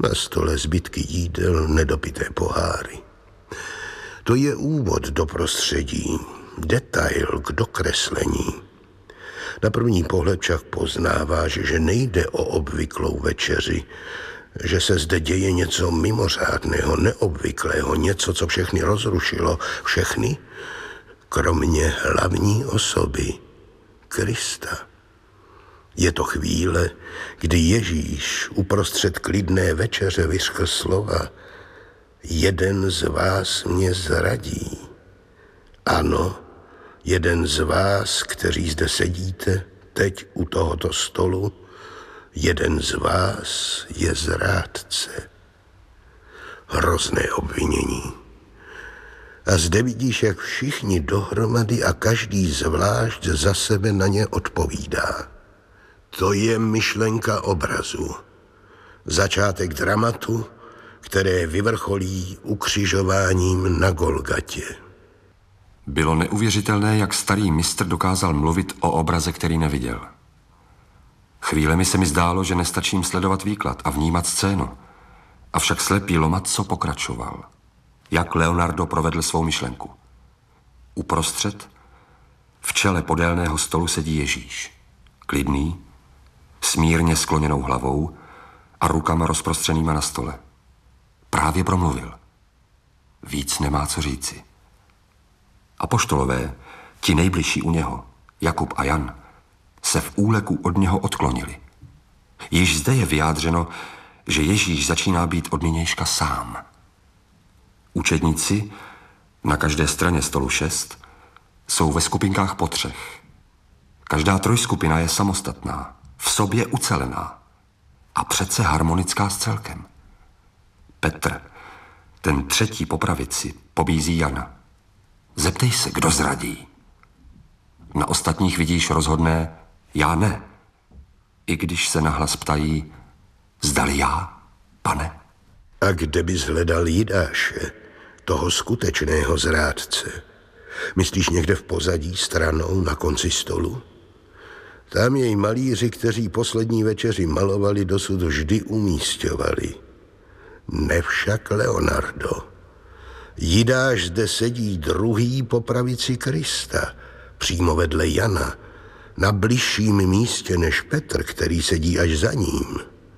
Na stole zbytky jídel, nedopité poháry. To je úvod do prostředí, detail k dokreslení. Na první pohled však poznáváš, že nejde o obvyklou večeři, že se zde děje něco mimořádného, neobvyklého, něco, co všechny rozrušilo. Všechny, kromě hlavní osoby, Krista. Je to chvíle, kdy Ježíš uprostřed klidné večeře vyřkl slova: jeden z vás mě zradí. Ano, jeden z vás, kteří zde sedíte teď u tohoto stolu, jeden z vás je zrádce. Hrozné obvinění. A zde vidíš, jak všichni dohromady a každý zvlášť za sebe na ně odpovídá. To je myšlenka obrazu. Začátek dramatu, které vyvrcholí ukřižováním na Golgatě. Bylo neuvěřitelné, jak starý mistr dokázal mluvit o obraze, který neviděl. Chvílemi se mi zdálo, že nestačím sledovat výklad a vnímat scénu. Avšak slepý Lomazzo pokračoval. Jak Leonardo provedl svou myšlenku. Uprostřed, v čele podélného stolu sedí Ježíš. Klidný, s mírně skloněnou hlavou a rukama rozprostřenýma na stole. Právě promluvil. Víc nemá co říci. Apoštolové, ti nejbližší u něho, Jakub a Jan, se v úleku od něho odklonili. Již zde je vyjádřeno, že Ježíš začíná být od nynějška sám. Učedníci, na každé straně stolu 6, jsou ve skupinkách po 3. Každá trojskupina je samostatná, v sobě ucelená a přece harmonická s celkem. Petr, ten třetí po pravici, pobízí Jana. Zeptej se, kdo zradí. Na ostatních vidíš rozhodné já ne. I když se nahlas ptají, zdali já, pane. A kde bys hledal Jidáše, toho skutečného zrádce? Myslíš někde v pozadí stranou na konci stolu? Tam jej malíři, kteří poslední večeři malovali, dosud vždy umísťovali. Ne však Leonardo. Jidáš zde sedí druhý po pravici Krista, přímo vedle Jana, na bližším místě než Petr, který sedí až za ním.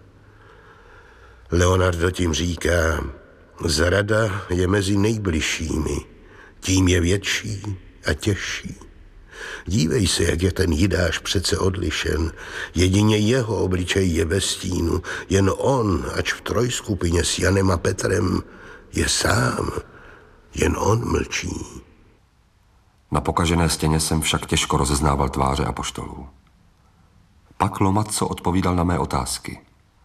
Leonardo tím říká, zrada je mezi nejbližšími, tím je větší a těžší. Dívej se, jak je ten Jidáš přece odlišen. Jedině jeho obličej je ve stínu, jen on, ač v trojskupině s Janem a Petrem, je sám. Jen on mlčí. Na pokažené stěně jsem však těžko rozeznával tváře apoštolů. Pak Lomazzo odpovídal na mé otázky.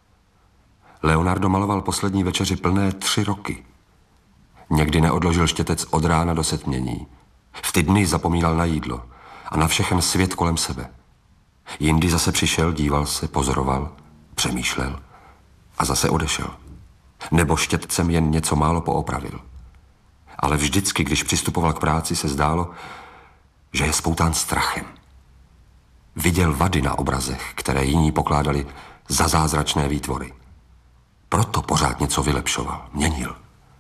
Leonardo maloval poslední večeři plné 3 roky. Někdy neodložil štětec od rána do setmění. V ty dny zapomínal na jídlo a na všechen svět kolem sebe. Jindy zase přišel, díval se, pozoroval, přemýšlel a zase odešel. Nebo štětcem jen něco málo poopravil. Ale vždycky, když přistupoval k práci, se zdálo, že je spoután strachem. Viděl vady na obrazech, které jiní pokládali za zázračné výtvory. Proto pořád něco vylepšoval, měnil.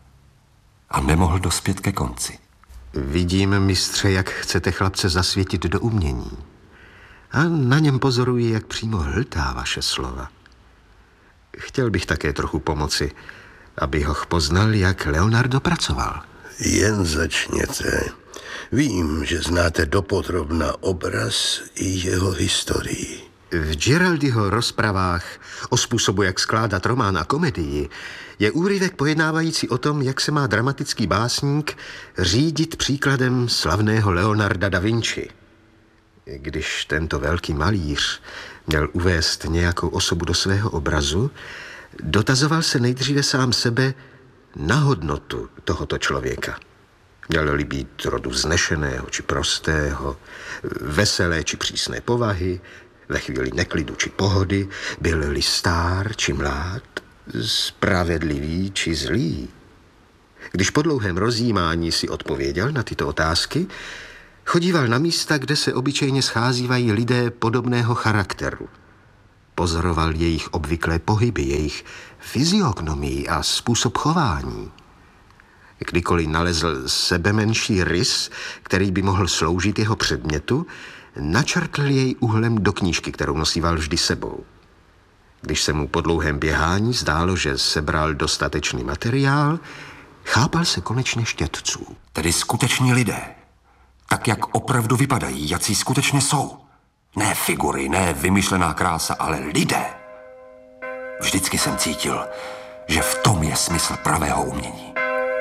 A nemohl dospět ke konci. Vidím, mistře, jak chcete chlapce zasvětit do umění. A na něm pozoruji, jak přímo hltá vaše slova. Chtěl bych také trochu pomoci, aby ho poznal, jak Leonardo pracoval. Jen začněte. Vím, že znáte dopodrobna obraz i jeho historii. V Giraldiho rozpravách o způsobu, jak skládat román a komedii, je úryvek pojednávající o tom, jak se má dramatický básník řídit příkladem slavného Leonarda da Vinci. Když tento velký malíř měl uvést nějakou osobu do svého obrazu, dotazoval se nejdříve sám sebe na hodnotu tohoto člověka. Měl-li být rodu vznešeného či prostého, veselé či přísné povahy, ve chvíli neklidu či pohody, byl-li stár či mlád, spravedlivý či zlý. Když po dlouhém rozjímání si odpověděl na tyto otázky, chodíval na místa, kde se obyčejně scházívají lidé podobného charakteru. Pozoroval jejich obvyklé pohyby, jejich fyziognomii a způsob chování. Kdykoliv nalezl sebemenší rys, který by mohl sloužit jeho předmětu, načrtl jej úhlem do knížky, kterou nosíval vždy sebou. Když se mu po dlouhém běhání zdálo, že sebral dostatečný materiál, chápal se konečně štětců. Tedy skuteční lidé. Tak, jak opravdu vypadají, jací skutečně jsou. Ne figury, ne vymyšlená krása, ale lidé. Vždycky jsem cítil, že v tom je smysl pravého umění.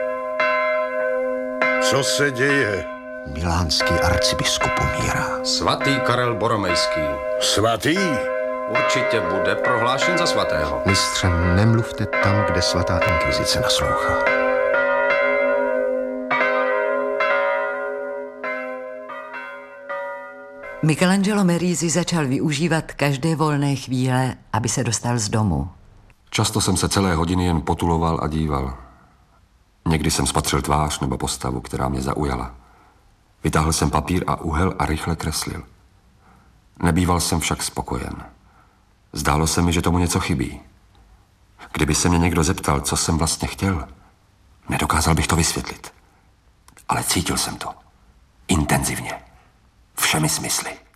Co se děje? Milánský arcibiskup umírá. Svatý Karel Boromejský. Svatý? Určitě bude prohlášen za svatého. Mistře, nemluvte tam, kde svatá inkvizice naslouchá. Michelangelo Merisi začal využívat každé volné chvíle, aby se dostal z domu. Často jsem se celé hodiny jen potuloval a díval. Někdy jsem spatřil tvář nebo postavu, která mě zaujala. Vytáhl jsem papír a úhel a rychle kreslil. Nebýval jsem však spokojen. Zdálo se mi, že tomu něco chybí. Kdyby se mě někdo zeptal, co jsem vlastně chtěl, nedokázal bych to vysvětlit. Ale cítil jsem to. Intenzivně. Všemi smysly.